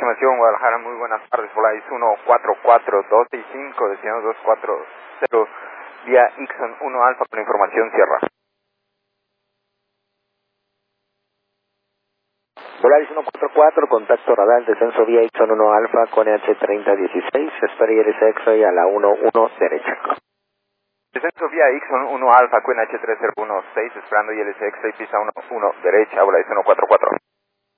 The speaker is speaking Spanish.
Estimación Guadalajara, muy buenas tardes. Volaris 144265, destino 240, vía Ixon 1 Alfa con información Sierra. Volaris 144, contacto radar, descenso vía Ixon 1 Alfa con EH3016, espera ILS X-Ray a la 11 derecha. Descenso vía Ixon 1 Alfa con H3016, esperando ILS X-Ray, pista 11 derecha, Volaris 144.